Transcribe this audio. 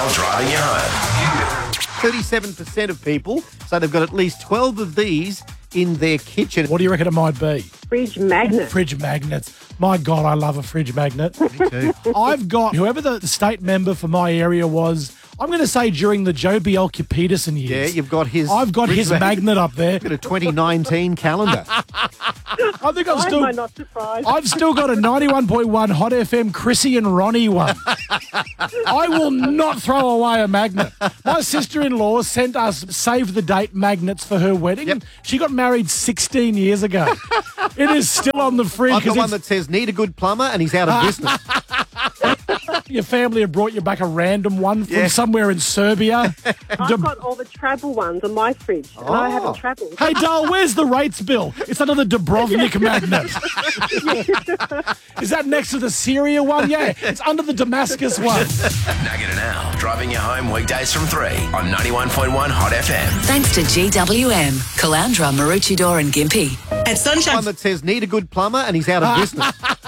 now driving you home. 37% of people say they've got at least 12 of these in their kitchen. What do you reckon it might be? Fridge magnet. Fridge magnets. My God, I love a fridge magnet. Me too. I've got, whoever the state member for my area was, I'm going to say during the Joe Bielke-Peterson years. Yeah, you've got his... I've got fridge his magnet up there. Got a 2019 calendar. I think Why am I not surprised? I've still got a 91.1 Hot FM Chrissy and Ronnie one. I will not throw away a magnet. My sister-in-law sent us save the date magnets for her wedding. Yep. She got married 16 years ago. It is still on the fridge. I've got one that says, need a good plumber, and he's out of business. Your family have brought you back a random one from somewhere in Serbia. I've got all the travel ones on my fridge, and I haven't travelled. Hey, Dale, where's the rates bill? It's under the Dubrovnik magnet. Is that next to the Syria one? Yeah, it's under the Damascus one. Nugget and Al, driving you home weekdays from 3 on 91.1 Hot FM. Thanks to GWM, Caloundra, Maroochydore and Gympie. At Sunshine... One that says, need a good plumber, and he's out of business.